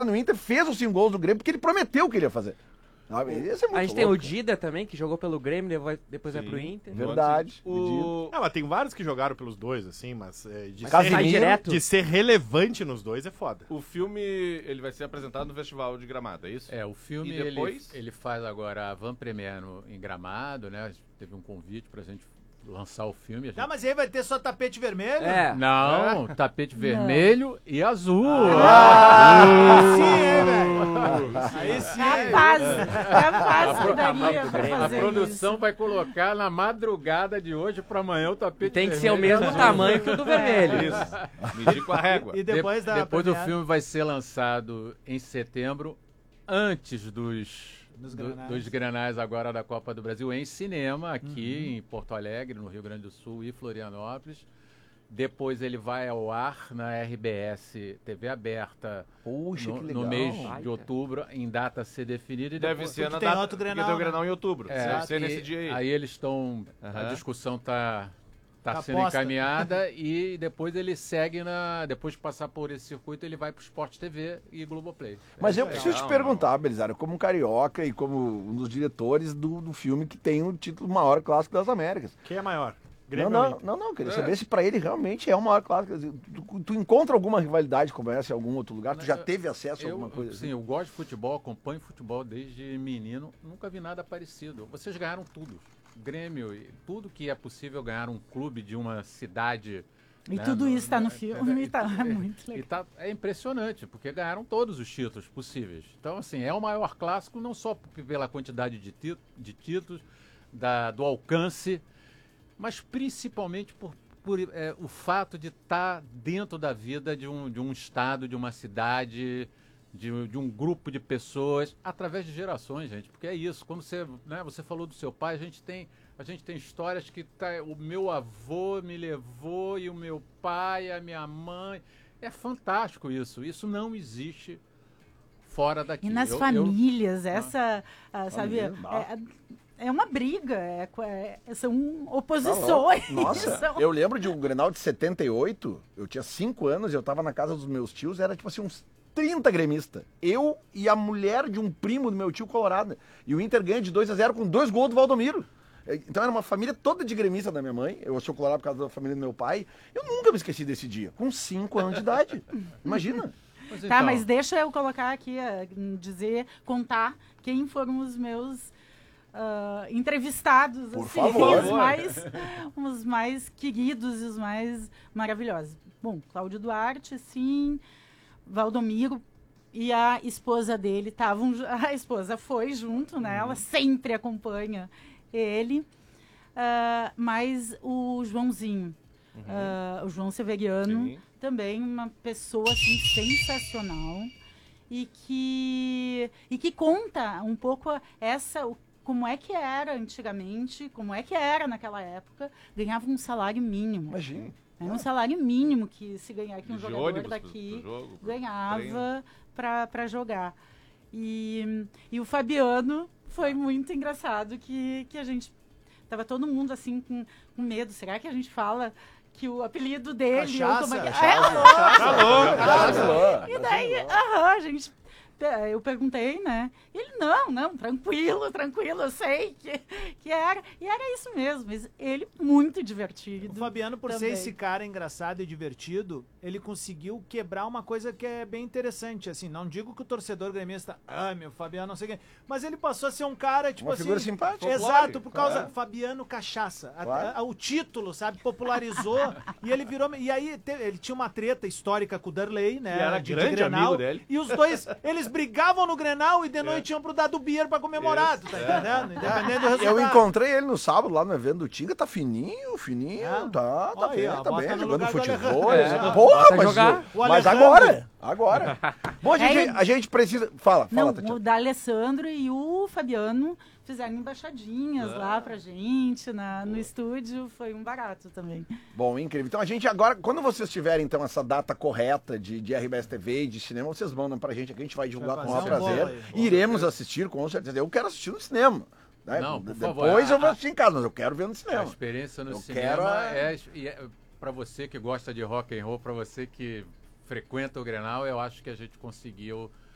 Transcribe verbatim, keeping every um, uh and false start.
no Inter, fez os cinco gols do Grêmio, porque ele prometeu que ele ia fazer. Sabe? Esse é muito A gente louco. tem o Dida também, que jogou pelo Grêmio, depois, depois vai pro Inter. Verdade. O... Não, mas tem vários que jogaram pelos dois, assim, mas é, de, Casimiro, ser, direto. de ser relevante nos dois é foda. O filme, ele vai ser apresentado no Festival de Gramado, é isso? É, o filme E depois? ele, ele faz agora a van premiere no, em Gramado, né? Teve um convite pra gente lançar o filme. A gente... Ah, mas aí vai ter só tapete vermelho? É. Não, tapete vermelho e azul. Ah, sim, hein, velho? Aí sim. Capaz, capaz que A, daria pra a fazer produção isso. vai colocar na madrugada de hoje pra amanhã o tapete Tem que vermelho. ser o mesmo tamanho que o do vermelho. Isso. Medir com a régua. E depois De- da depois o premiere? filme vai ser lançado em setembro, antes dos, Dos do- Granais. dos Granais agora da Copa do Brasil, em cinema, aqui em Porto Alegre, no Rio Grande do Sul e Florianópolis. Depois ele vai ao ar na R B S T V aberta Puxa, no, que legal. no mês Baita. de outubro, em data a ser definida. E Deve depois- ser na tem data, outro porque Grenal, tem o né? Grenal em outubro. É, Deve ser e- nesse dia aí. Aí eles estão. A Aham. discussão está tá Tá sendo posta. encaminhada e depois ele segue na. Depois de passar por esse circuito, ele vai pro Sport T V e Globoplay. Mas eu Legal, preciso te não. perguntar, Belisário, como um carioca e como um dos diretores do, do filme que tem o título Maior Clássico das Américas. Quem é maior? Não, Grêmio ou não, Inter? não, não, queria É. saber se pra ele realmente é o maior clássico. Quer dizer, Tu, tu encontra alguma rivalidade como essa em algum outro lugar? Tu já Eu- teve acesso a Eu, alguma coisa? sim, assim? eu gosto de futebol, acompanho futebol desde menino, nunca vi nada parecido. Vocês ganharam tudo. Grêmio, e tudo que é possível ganhar um clube de uma cidade. E né, tudo no- isso tá no é- filme, é- tá é- muito E legal. tá, é impressionante, porque ganharam todos os títulos possíveis. Então, assim, é o maior clássico, não só p- pela quantidade de, ti- de títulos, da, do alcance, mas principalmente por, por é, o fato de estar dentro da vida de um, de um estado, de uma cidade, de, de um grupo de pessoas, através de gerações, gente. Porque é isso, quando você, né, você falou do seu pai, a gente tem, a gente tem histórias que tá, o meu avô me levou e o meu pai, a minha mãe. É fantástico isso. Isso não existe fora daqui. E nas Eu- eu- famílias, essa, ah, sabe, Família, não. é, é uma briga, é, co- é- são Tá oposições. louco. Nossa, são- eu lembro de um Grenal de setenta e oito, eu tinha cinco anos, eu tava na casa dos meus tios, era tipo assim, uns trinta gremistas. Eu e a mulher de um primo do meu tio colorado. E o Inter ganha de dois a zero com dois gols do Valdomiro. Então era uma família toda de gremista da minha mãe, eu sou colorado por causa da família do meu pai. Eu nunca me esqueci desse dia, com cinco anos de idade. Imagina. Mas Tá, então, mas deixa eu colocar aqui, ah, dizer, contar quem foram os meus ah, entrevistados, Por assim, favor. os mais, os mais queridos e os mais maravilhosos. Bom, Cláudio Duarte, sim, Valdomiro e a esposa dele estavam, ju- a esposa foi junto, né? Ela sempre acompanha ele, ah, mas o Joãozinho, ah, o João Severiano, Sim. também uma pessoa assim, sensacional e que, e que conta um pouco essa, o- como é que era antigamente, como é que era naquela época, ganhava um salário mínimo. Imagina. Era um salário mínimo que se ganhar aqui um De jogador ônibus daqui pro jogo, pro ganhava para jogar. E, e o Fabiano foi muito engraçado que, que a gente tava todo mundo assim com, com medo. Será que a gente fala que o apelido dele ou como é que- Cachaça, É, Alô, alô. e daí, aham, a gente. Eu perguntei, né? Ele, não, não, tranquilo, tranquilo, eu sei que, que era. E era isso mesmo, mas ele muito divertido. O Fabiano, por ser também. esse cara engraçado e divertido, ele conseguiu quebrar uma coisa que é bem interessante, assim, não digo que o torcedor gremista, ah, meu, Fabiano, não sei o quê, mas ele passou a ser um cara, tipo Uma assim... figura simpática. Exato, por causa... Claro. Fabiano Cachaça. A- Claro. a- o título, sabe, popularizou, e ele virou... E aí, te- ele tinha uma treta histórica com o Darley, né? Que era de, grande de Grenal, amigo dele. E os dois, eles brigavam no Grenal e de noite iam pro Dado Beer pra comemorar, tu tá entendendo? Independente do resultado. Eu encontrei ele no sábado lá no evento do Tinga, tá fininho, fininho, É. tá, tá Olha aí, bem, ó, tá bota bem, no jogando lugar do futebol. Alejandro. né? É, Porra, bota mas, jogar. O mas Alejandro. agora, agora. Bom, a gente, É, a gente precisa... Fala, fala, Não, Tatiana. o D'Alessandro e o Fabiano fizeram embaixadinhas lá pra gente, na, no estúdio, foi um barato também. Bom, incrível. Então a gente agora, quando vocês tiverem então essa data correta de, de R B S T V e de cinema, vocês mandam pra gente, que a gente vai divulgar Vai com o maior fazer um prazer. bolo aí. Iremos assistir, com certeza. Eu quero assistir no cinema. Né? Não, por Depois favor. eu vou assistir em casa, mas eu quero ver no A cinema. experiência no Eu cinema quero a- é, e é para você que gosta de rock and roll, para você que frequenta o Grenal, eu acho que a gente conseguiu